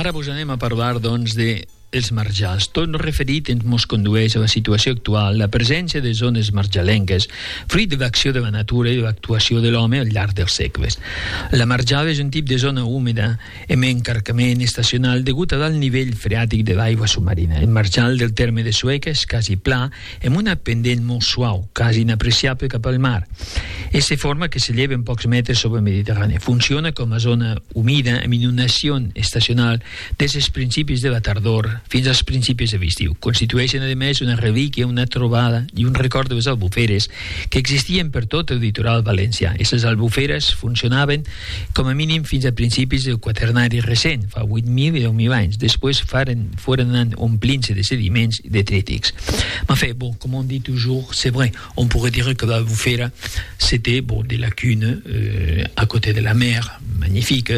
Ara vos anem a parlar, doncs, dels marjals. Tot referit ens condueix a la situació actual, la presència de zones marjalenques, fruit de l'acció de la natura i de l'actuació de l'home al llarg dels segles. La marjal és un tipus de zona húmeda amb encarcament estacional degut a l'alt nivell freàtic de l'aigua submarina. El marjal del terme de Sueca és quasi pla, amb una pendent molt suau, quasi inapreciable cap al mar. És de forma que s'elleva en pocs metres sobre el Mediterrani. Funciona com a zona humida amb inundació estacional des dels principis de la tardor fins als principis de l'estiu. Constitueixen, a més, una relíquia, una trobada i un record de les albuferes que existien per tot el litoral valencià. Aquestes albuferes funcionaven com a mínim fins a principis del quaternari recent, fa 8.000 i 10.000 anys. Després foren anant omplint-se de sediments i detrítics. Mais fait, bon, comme on dit toujours, c'est vrai, on pourrait dire que l'albufera, c'était des lacunes à côté de la mer, magnifique,